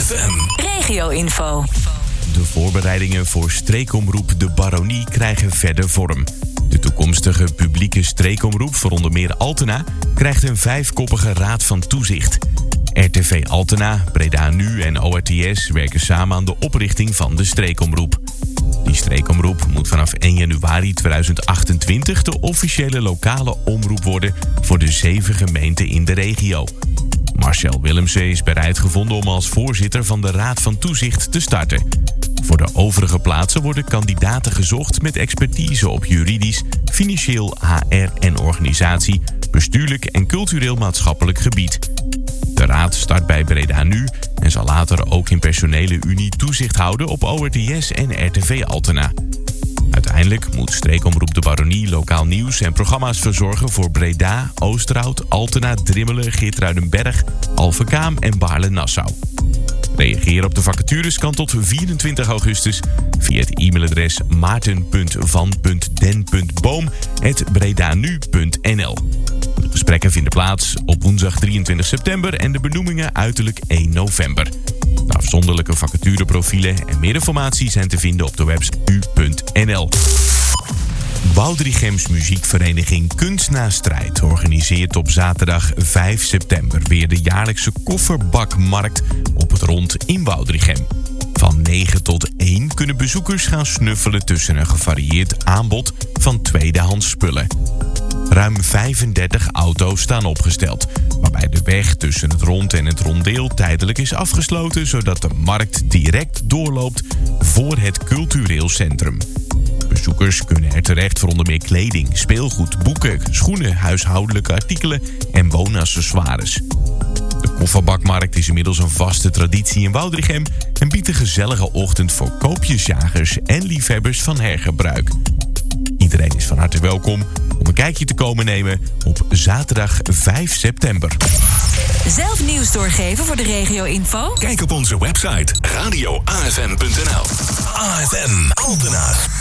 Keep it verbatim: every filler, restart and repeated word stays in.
F M. Regio-info. De voorbereidingen voor streekomroep De Baronie krijgen verder vorm. De toekomstige publieke streekomroep voor onder meer Altena krijgt een vijfkoppige raad van toezicht. R T V Altena, Breda Nu en O R T S werken samen aan de oprichting van de streekomroep. Die streekomroep moet vanaf één januari tweeduizend achtentwintig de officiële lokale omroep worden voor de zeven gemeenten in de regio. Marcel Willemsen is bereid gevonden om als voorzitter van de Raad van Toezicht te starten. Voor de overige plaatsen worden kandidaten gezocht met expertise op juridisch, financieel, H R en organisatie, bestuurlijk en cultureel-maatschappelijk gebied. De raad start bij Breda Nu en zal later ook in personele unie toezicht houden op O R T S en R T V Altena. Uiteindelijk moet streekomroep De Baronie lokaal nieuws en programma's verzorgen voor Breda, Oosterhout, Altena, Drimmelen, Geertruidenberg, Alphenkaam en Baarle-Nassau. Reageren op de vacatures kan tot vierentwintig augustus via het e-mailadres maarten punt van punt den punt boom apenstaartje bredanu punt n l. De gesprekken vinden plaats op woensdag drieëntwintig september en de benoemingen uiterlijk één november. De afzonderlijke vacatureprofielen en meer informatie zijn te vinden op de website u punt n l. Woudrichems muziekvereniging Kunst na Strijd organiseert op zaterdag vijf september weer de jaarlijkse kofferbakmarkt op het Rond in Woudrichem. Van negen tot één kunnen bezoekers gaan snuffelen tussen een gevarieerd aanbod van tweedehands spullen. Ruim vijfendertig auto's staan opgesteld, waarbij de weg tussen het Rond en het Rondeel tijdelijk is afgesloten, zodat de markt direct doorloopt voor het cultureel centrum. Bezoekers kunnen er terecht voor onder meer kleding, speelgoed, boeken, schoenen, huishoudelijke artikelen en woonaccessoires. De kofferbakmarkt is inmiddels een vaste traditie in Woudrichem en biedt een gezellige ochtend voor koopjesjagers en liefhebbers van hergebruik. Iedereen is van harte welkom om een kijkje te komen nemen op zaterdag vijf september. Zelf nieuws doorgeven voor de regio-info? Kijk op onze website radio a f m punt n l. A F M Altena's